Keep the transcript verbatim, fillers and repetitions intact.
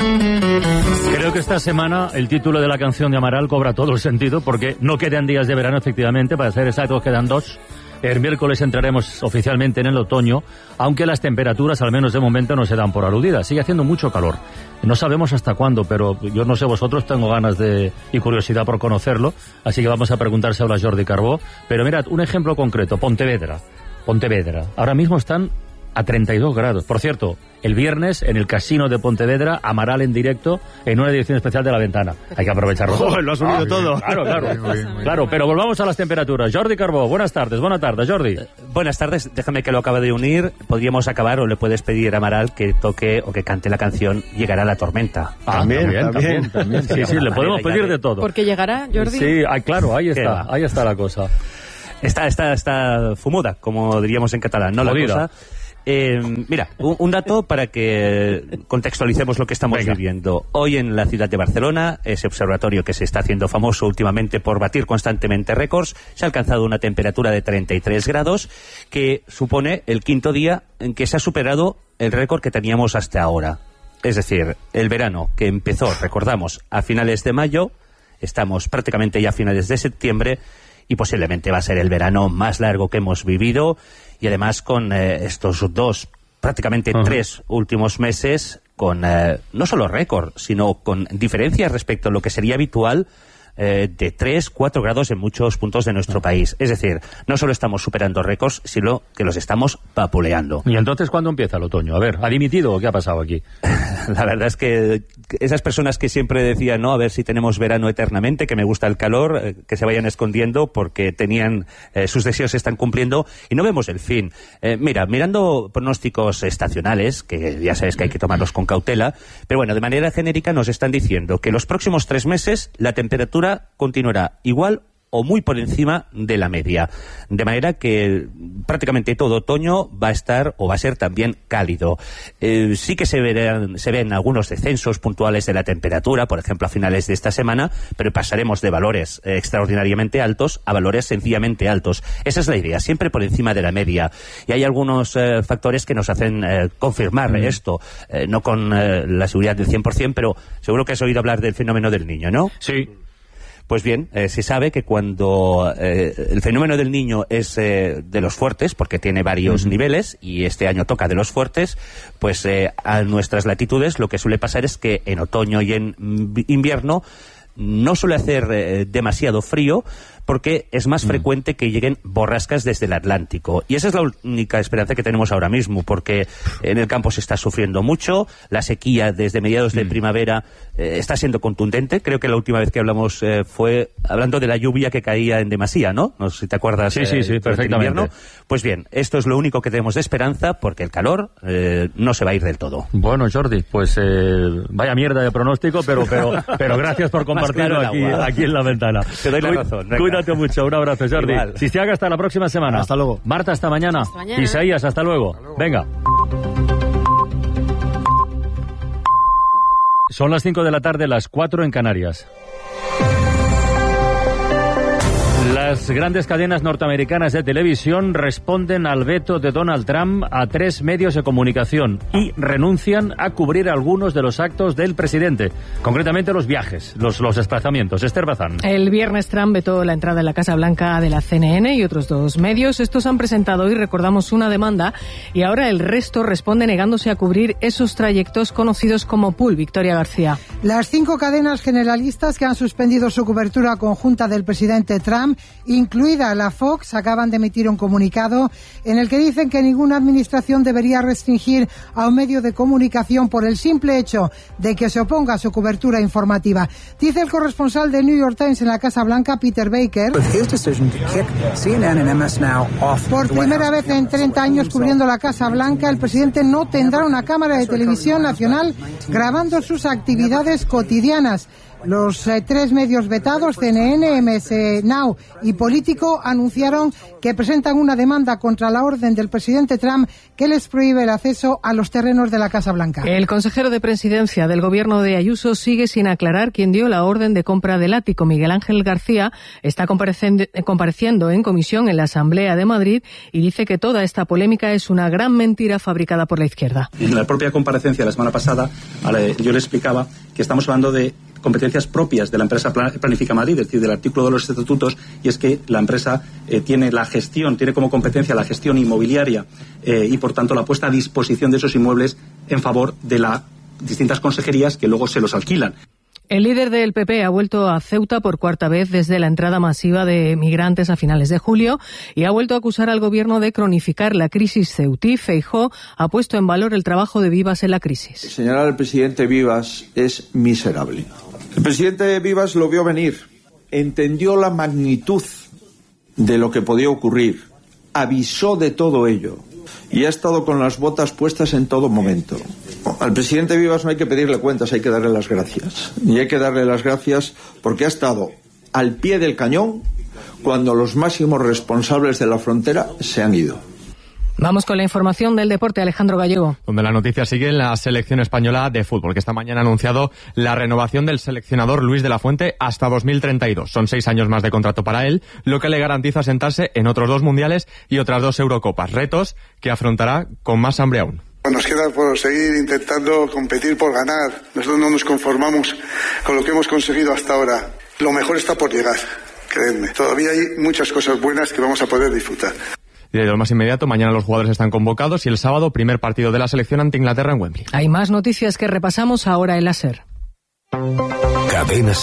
Creo que esta semana el título de la canción de Amaral cobra todo el sentido, porque no quedan días de verano, efectivamente, para ser exactos quedan dos. El miércoles entraremos oficialmente en el otoño, aunque las temperaturas, al menos de momento, no se dan por aludidas. Sigue haciendo mucho calor. No sabemos hasta cuándo, pero yo no sé vosotros, tengo ganas de y curiosidad por conocerlo, así que vamos a preguntárselo a Jordi Carbó. Pero mirad, un ejemplo concreto, Pontevedra. Pontevedra. Ahora mismo están a treinta y dos grados. Por cierto, el viernes en el Casino de Pontevedra, Amaral en directo en una edición especial de La Ventana. Hay que aprovecharlo. Oh, lo ha subido ah, todo. Claro, claro. Bien, bien, bien. Claro, pero volvamos a las temperaturas. Jordi Carbó, buenas tardes. Buenas tardes, Jordi. Eh, buenas tardes. Déjame que lo acabe de unir. Podríamos acabar o le puedes pedir a Amaral que toque o que cante la canción Llegará la tormenta. Ah, también, también, también. también. Sí, sí, le podemos pedir de todo. ¿Por qué llegará, Jordi? Sí, ah, claro, ahí está. Ahí está la cosa. Está, está, está fumuda, como diríamos en catalán, ¿no? Jodida. La cosa. Eh, mira, un, un dato para que contextualicemos lo que estamos Venga. viviendo. Hoy en la ciudad de Barcelona, ese observatorio que se está haciendo famoso últimamente por batir constantemente récords, se ha alcanzado una temperatura de treinta y tres grados, que supone el quinto día en que se ha superado el récord que teníamos hasta ahora. Es decir, el verano que empezó, recordamos, a finales de mayo, estamos prácticamente ya a finales de septiembre, y posiblemente va a ser el verano más largo que hemos vivido, y además con eh, estos dos, prácticamente uh-huh. tres últimos meses, con eh, no solo récord, sino con diferencias respecto a lo que sería habitual, eh, de tres, cuatro grados en muchos puntos de nuestro uh-huh. país. Es decir, no solo estamos superando récords, sino que los estamos vapuleando. ¿Y entonces cuándo empieza el otoño? A ver, ¿ha dimitido o qué ha pasado aquí? La verdad es que esas personas que siempre decían, no, a ver si tenemos verano eternamente, que me gusta el calor, eh, que se vayan escondiendo porque tenían eh, sus deseos se están cumpliendo y no vemos el fin. Eh, mira, mirando pronósticos estacionales, que ya sabes que hay que tomarlos con cautela, pero bueno, de manera genérica nos están diciendo que los próximos tres meses la temperatura continuará igual o muy por encima de la media. De manera que prácticamente todo otoño va a estar o va a ser también cálido. Eh, sí que se, verán, se ven algunos descensos puntuales de la temperatura, por ejemplo a finales de esta semana, pero pasaremos de valores eh, extraordinariamente altos a valores sencillamente altos. Esa es la idea, siempre por encima de la media. Y hay algunos eh, factores que nos hacen eh, confirmar mm. esto, eh, no con eh, la seguridad del cien por ciento, pero seguro que has oído hablar del fenómeno del Niño, ¿no? Sí. Pues bien, eh, se sabe que cuando eh, el fenómeno del Niño es eh, de los fuertes, porque tiene varios uh-huh. niveles, y este año toca de los fuertes, pues eh, a nuestras latitudes lo que suele pasar es que en otoño y en invierno no suele hacer eh, demasiado frío, porque es más mm. frecuente que lleguen borrascas desde el Atlántico. Y esa es la única esperanza que tenemos ahora mismo, porque en el campo se está sufriendo mucho, la sequía desde mediados mm. de primavera eh, está siendo contundente. Creo que la última vez que hablamos eh, fue hablando de la lluvia que caía en demasía, ¿no? No sé si te acuerdas. Sí, sí, sí, eh, perfectamente. Pues bien, esto es lo único que tenemos de esperanza, porque el calor eh, no se va a ir del todo. Bueno, Jordi, pues eh, vaya mierda de pronóstico, pero pero pero gracias por compartirlo aquí, aquí en La Ventana. Te doy la razón. Venga. Cuídate mucho, un abrazo, Jordi. Sistiaga, hasta la próxima semana. Hasta luego. Marta, hasta mañana. Hasta mañana. Isaías, hasta luego. Hasta luego. Venga. Son las cinco de la tarde, las cuatro en Canarias. Las grandes cadenas norteamericanas de televisión responden al veto de Donald Trump a tres medios de comunicación y renuncian a cubrir algunos de los actos del presidente, concretamente los viajes, los, los desplazamientos. Esther Bazán. El viernes Trump vetó la entrada en la Casa Blanca de la C N N y otros dos medios. Estos han presentado hoy, recordamos, una demanda y ahora el resto responde negándose a cubrir esos trayectos conocidos como pool. Victoria García. Las cinco cadenas generalistas que han suspendido su cobertura conjunta del presidente Trump, incluida la Fox, acaban de emitir un comunicado en el que dicen que ninguna administración debería restringir a un medio de comunicación por el simple hecho de que se oponga a su cobertura informativa. Dice el corresponsal de New York Times en la Casa Blanca, Peter Baker. Por primera vez en treinta años cubriendo la Casa Blanca, el presidente no tendrá una cámara de televisión nacional grabando sus actividades cotidianas. Los eh, tres medios vetados, C N N, M S Now y Político, anunciaron que presentan una demanda contra la orden del presidente Trump que les prohíbe el acceso a los terrenos de la Casa Blanca. El consejero de presidencia del gobierno de Ayuso sigue sin aclarar quién dio la orden de compra del ático. Miguel Ángel García está compareciendo en comisión en la Asamblea de Madrid y dice que toda esta polémica es una gran mentira fabricada por la izquierda. En la propia comparecencia la semana pasada yo le explicaba que estamos hablando de competencias propias de la empresa Planifica Madrid, es decir, del artículo de los estatutos, y es que la empresa eh, tiene la gestión, tiene como competencia la gestión inmobiliaria eh, y, por tanto, la puesta a disposición de esos inmuebles en favor de las distintas consejerías que luego se los alquilan. El líder del P P ha vuelto a Ceuta por cuarta vez desde la entrada masiva de migrantes a finales de julio y ha vuelto a acusar al gobierno de cronificar la crisis ceutí. Feijóo ha puesto en valor el trabajo de Vivas en la crisis. Señalar al presidente Vivas es miserable. El presidente Vivas lo vio venir, entendió la magnitud de lo que podía ocurrir, avisó de todo ello y ha estado con las botas puestas en todo momento. Al presidente Vivas no hay que pedirle cuentas, hay que darle las gracias. Y hay que darle las gracias porque ha estado al pie del cañón cuando los máximos responsables de la frontera se han ido. Vamos con la información del deporte, Alejandro Gallego. Donde la noticia sigue en la selección española de fútbol, que esta mañana ha anunciado la renovación del seleccionador Luis de la Fuente hasta dos mil treinta y dos. Son seis años más de contrato para él, lo que le garantiza sentarse en otros dos mundiales y otras dos Eurocopas. Retos que afrontará con más hambre aún. Nos queda por seguir intentando competir por ganar. Nosotros no nos conformamos con lo que hemos conseguido hasta ahora. Lo mejor está por llegar, creedme. Todavía hay muchas cosas buenas que vamos a poder disfrutar. Y de lo más inmediato, mañana los jugadores están convocados y el sábado, primer partido de la selección ante Inglaterra en Wembley. Hay más noticias que repasamos ahora en la SER. Cadena